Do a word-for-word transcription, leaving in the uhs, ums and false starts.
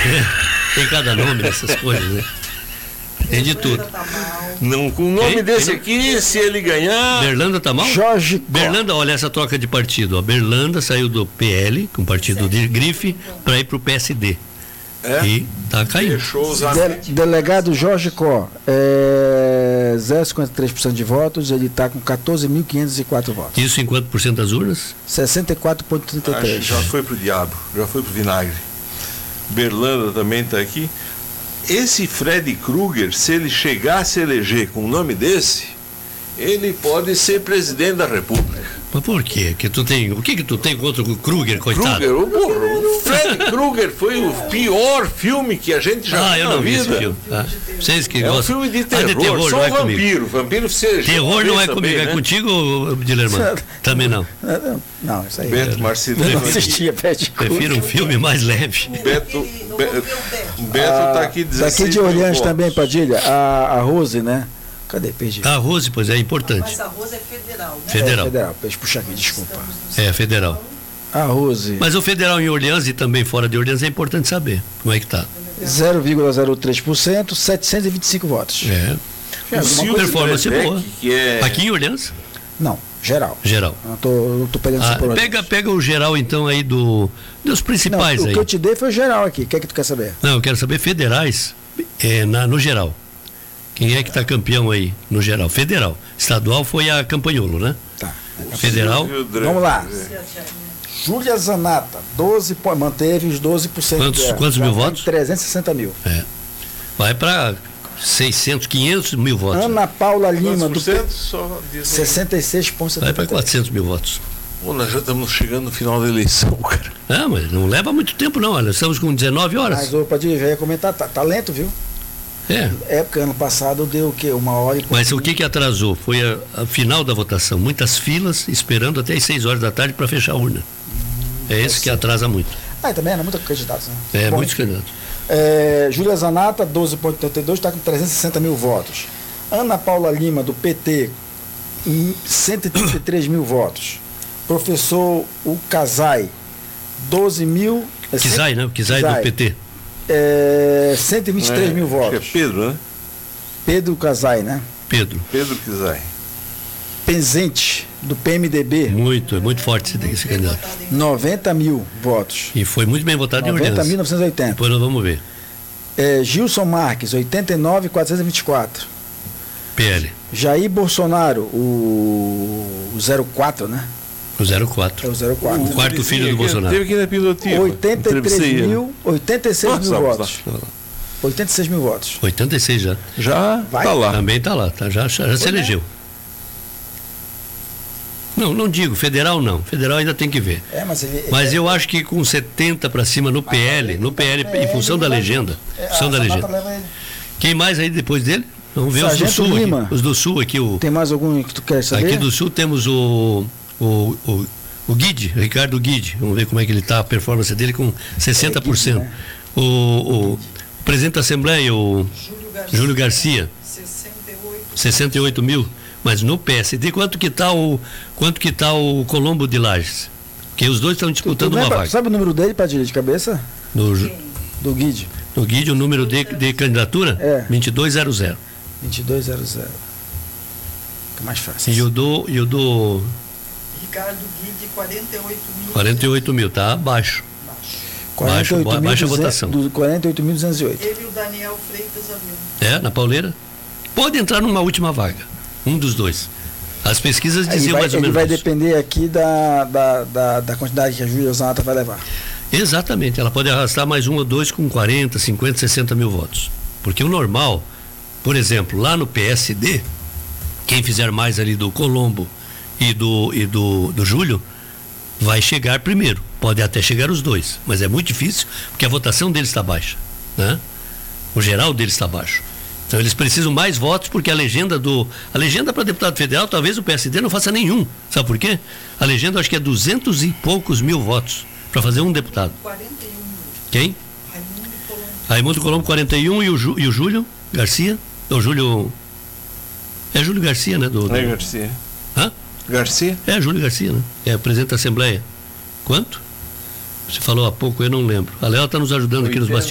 É, tem cada nome dessas coisas, né? Tem de tudo. Não, com o nome Quem? desse aqui, se ele ganhar... Berlanda tá mal? Jorge Berlanda, olha essa troca de partido. A Berlanda saiu do P L, com partido de grife, para ir para o P S D. É? E tá caindo. Fechou os De, delegado Jorge Có, é, zero vírgula cinquenta e três por cento de votos, ele está com quatorze mil quinhentos e quatro votos. Isso em quanto por cento das urnas? sessenta e quatro vírgula trinta e três. Acho que já foi pro diabo, já foi pro vinagre. Berlanda também está aqui. Esse Fred Krueger, se ele chegar a se eleger com um nome desse, ele pode ser presidente da República. Mas por quê? Que tu tem, o que que tu tem contra o Krueger, coitado? Krueger, o, burro, o Fred Krueger foi o pior filme que a gente já Ah, viu eu na não vi vida. esse filme. Ah, vocês que É um gostam. filme de Ah, terror, de terror só não é um comigo. vampiro. Vampiro você já Terror não é também, comigo, né? é contigo, Dilermano? Também não. Não, não, isso aí. Beto Eu não Marcelino. assistia Fred Krueger. Prefiro um filme mais leve. Beto, Be, Beto Ah, tá aqui dezesseis daqui de mil Orleans votos. também, Padilha, a, a Rose, né? Cadê? Perdi. A Rose, pois é, importante. Mas a Rose é federal, né? Federal. É, federal. Deixa eu puxar aqui, desculpa. É, federal. A Rose, Mas o federal em Orleans e também fora de Orleans é importante saber como é que tá. zero vírgula zero três por cento, setecentos e vinte e cinco votos. É. O Silvio Performance Beck, boa. que é... Aqui em Orleans? Não, geral. Geral. Eu não tô, não tô pegando Ah, só por Orleans. pega, pega o geral então aí do dos Não, principais o aí. que eu te dei foi o geral aqui. O que é que tu quer saber? Não, eu quero saber federais é, na, no geral. Quem é que está campeão aí no geral? Federal. Estadual foi a Campanholo, né? Tá. Federal, Silvio Dre- Vamos lá. Júlia Zanata, doze, po- manteve os doze por cento. Quantos- dela. quantos Já mil tem votos? trezentos e sessenta mil. vai para seiscentos, quinhentos mil votos. Ana Paula Lima, do Quantos P- por cento? Só diz aí. sessenta e seis vírgula Vai para setenta e três. quatrocentos mil votos. Pô, nós já estamos chegando no final da eleição, cara. Ah, mas não leva muito tempo não, olha, estamos com dezenove horas. Mas o Padilha já ia comentar, tá, tá lento, viu? É. Época, ano passado, deu o quê? Uma hora e Mas o que que atrasou? Foi a, a final da votação. Muitas filas esperando até as seis horas da tarde para fechar a urna. É esse que atrasa muito. Ah, e também era muitos candidatos, né? É, Bom, muitos candidatos. É, Júlia Zanata, doze vírgula oitenta e dois, está com trezentos e sessenta mil votos. Ana Paula Lima, do P T, em cento e trinta e três mil votos. Professor o Casai, doze mil. é, Kizai, né? O Kizai do Kizai. P T. É, cento e vinte e três mil Acho votos. que é Pedro, né? Pedro Casai, né? Pedro. Pedro Kizai. Penzente, do P M D B, Muito, é muito forte esse, esse candidato. noventa mil votos. E foi muito bem votado em noventa mil Orleans. novecentos e oitenta. Depois nós vamos ver. É, Gilson Marques, oitenta e nove mil quatrocentos e vinte e quatro. P L. Jair Bolsonaro, o, o zero quatro, né? O zero quatro. É o zero quatro. O quarto filho do Bolsonaro. Teve aqui na Pilotia. oitenta e três mil, oitenta e seis mil Nossa, votos. oitenta e seis mil votos. oitenta e seis já. Já Vai? tá lá. Também está lá, tá, já, já, já se elegeu. Não, não digo, federal não. Federal ainda tem que ver. É, mas ele, Mas eu acho que com setenta para cima no P L, no P L, em função da legenda. é, Função a da Zanata legenda. leva ele. Quem mais aí depois dele? Vamos ver Sargento os do Sul. Lima. Aqui, os do Sul aqui, o. Tem mais algum que tu quer saber? Aqui do Sul temos o, o, o, o Guide, Ricardo Guide. Vamos ver como é que ele está, a performance dele com sessenta por cento. É, Guide, né? o, o presidente da Assembleia, o Júlio Garcia, Júlio Garcia, sessenta e oito. sessenta e oito mil. Mas no P S D, quanto que está o, quanto que tá o Colombo de Lages? Porque os dois estão Tu, disputando tu uma lembra, vaga. sabe o número dele, Padilha, de cabeça? No, Do Guide? no Guide, o número de, de candidatura? É. vinte e dois zero zero. vinte e dois zero zero. Fica mais fácil. E o do, e o do Ricardo Guide, quarenta e oito mil. quarenta e oito mil, tá abaixo. quarenta e oito mil baixa duzentos votação. do quarenta e oito mil duzentos e oito. Ele e o Daniel Freitas Abreu. É, na pauleira. Pode entrar numa última vaga. Um dos dois. As pesquisas Aí diziam vai, mais ou ele menos vai isso. depender aqui da, da, da, da quantidade que a Júlia Zanata vai levar. Exatamente, ela pode arrastar mais um ou dois com quarenta, cinquenta, sessenta mil votos. Porque o normal, por exemplo, lá no P S D, quem fizer mais ali do Colombo e do, e do, do Júlio, vai chegar primeiro. Pode até chegar os dois, mas é muito difícil, porque a votação deles está baixa, né? O geral deles está baixo. Então eles precisam mais votos, porque a legenda do a legenda para deputado federal, talvez o P S D não faça nenhum. Sabe por quê? A legenda acho que é duzentos e poucos mil votos para fazer um deputado. quarenta e um mil. Quem? Raimundo Colombo. Raimundo Colombo quarenta e um e o, Ju, e o Júlio Garcia? É o Júlio É Júlio Garcia, né? Do, do... É Garcia. Hã? Garcia? É Júlio Garcia, né? É presidente da Assembleia. Quanto? Você falou há pouco, eu não lembro. A Léo está nos ajudando aqui nos bastidores.